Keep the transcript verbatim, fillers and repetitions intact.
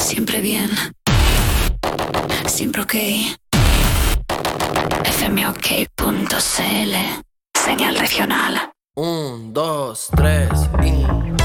Siempre bien. Siempre ok. F M O K punto C L. Señal regional. Un, dos, tres y...